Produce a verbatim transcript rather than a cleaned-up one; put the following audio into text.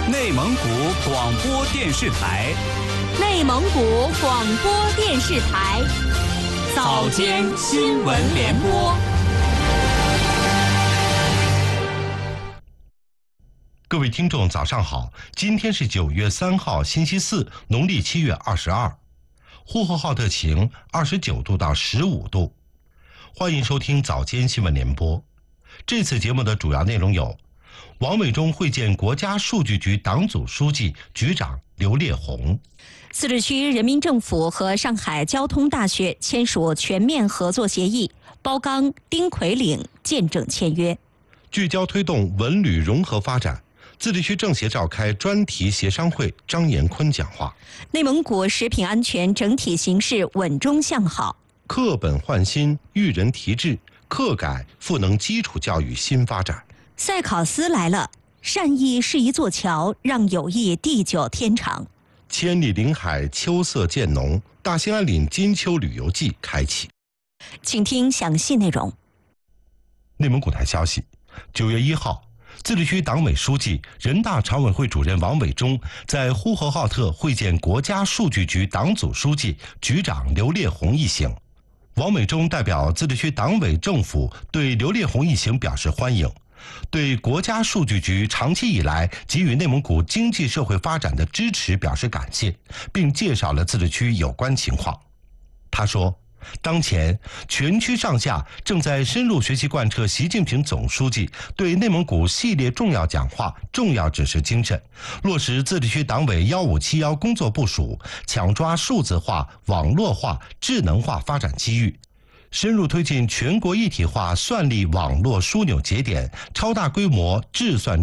内蒙古广播电视台， 内蒙古广播电视台， 早间新闻联播。 各位听众，早上好！今天是九月三号，星期四，农历七月二十二，呼和浩特晴，二十九度到十五度。欢迎收听早间新闻联播。这次节目的主要内容有：王伟忠会见国家数据局党组书记、局长刘烈宏； 自治区人民政府和上海交通大学签署全面合作协议，包钢、丁奎岭见证签约。 聚焦推动文旅融合发展，自治区政协召开专题协商会，张延坤讲话。 内蒙古食品安全整体形势稳中向好。 课本换新，育人提质，课改赋能基础教育新发展。 赛考斯来了，善意是一座桥，让友谊地久天长。 千里临海，秋色渐浓，大兴安岭金秋旅游季开启。 请听详细内容。 内蒙古台消息，九月一号，自治区党委书记、人大常委会主任王伟忠在呼和浩特会见国家数据局党组书记、局长刘烈宏一行。王伟忠代表自治区党委政府对刘烈宏一行表示欢迎，对国家数据局长期以来给予内蒙古经济社会发展的支持表示感谢，并介绍了自治区有关情况。他说，当前全区上下正在深入学习贯彻习近平总书记对内蒙古系列重要讲话、重要指示精神，落实自治区党委幺五七幺工作部署，抢抓数字化、网络化、智能化发展机遇，深入推进全国一体化算力网络枢纽节点超大规模智算